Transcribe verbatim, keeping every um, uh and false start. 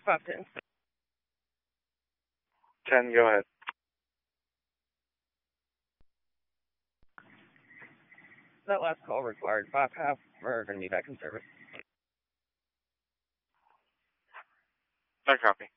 five ten. ten, go ahead. That last call required five half. We're going to be back in service. No copy.